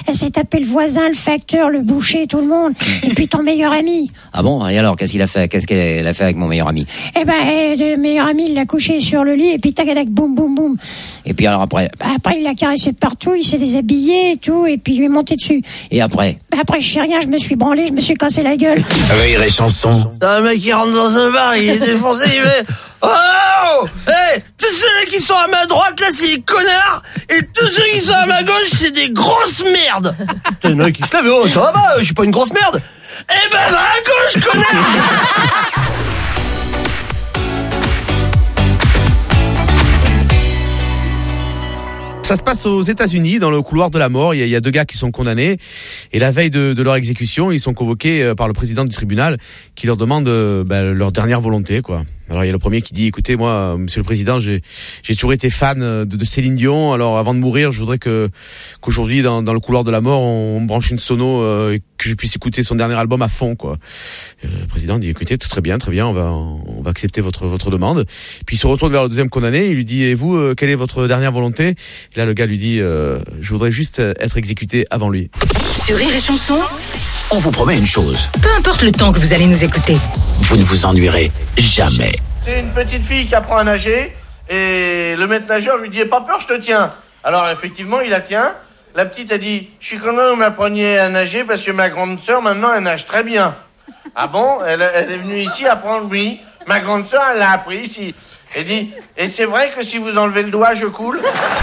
Elle s'est tapée le voisin, le facteur, le boucher, tout le monde. Et puis ton meilleur ami. Ah bon? Et alors, qu'est-ce qu'il a fait? Qu'est-ce qu'elle a fait avec mon meilleur ami? Eh ben, le meilleur ami, il l'a couché sur le lit, et puis tac, boum, boum, boum. Et puis alors après? Après, il l'a caressé de partout, il s'est déshabillé et tout, et puis il lui est monté dessus. Et après? Après, je sais rien, je me suis branlé, je me suis cassé la gueule. Rire et chanson. T'as un mec qui rentre dans un bar, il est défoncé, il fait oh, hey, tous ceux-là qui sont à ma droite, là, c'est des connards, et tous ceux qui sont à ma gauche, c'est des grosses merdes. T'as un mec qui se lève, oh, ça va, je suis pas une grosse merde. Eh ben, va à gauche, connard. Ça se passe aux États-Unis, dans le couloir de la mort. Il y a deux gars qui sont condamnés. Et la veille de leur exécution, ils sont convoqués par le président du tribunal qui leur demande leur dernière volonté, quoi. Alors il y a le premier qui dit, écoutez, moi, monsieur le président, j'ai toujours été fan de Céline Dion. Alors avant de mourir, je voudrais qu'aujourd'hui, dans le couloir de la mort, on branche une sono et que je puisse écouter son dernier album à fond, quoi. Le président dit, écoutez, très bien, on va accepter votre demande. Puis il se retourne vers le deuxième condamné, il lui dit, et vous, quelle est votre dernière volonté? Et là, le gars lui dit, je voudrais juste être exécuté avant lui. Sur Rire et Chanson, On vous promet une chose, peu importe le temps que vous allez nous écouter. vous ne vous ennuierez jamais. C'est une petite fille qui apprend à nager, et le maître nageur lui dit, aie pas peur, je te tiens. Alors effectivement, il la tient. La petite a dit, je suis content que vous m'appreniez à nager parce que ma grande sœur, maintenant, elle nage très bien. Ah bon? Elle est venue ici apprendre, oui. Ma grande sœur, elle l'a appris ici. Elle dit, et c'est vrai que si vous enlevez le doigt, je coule?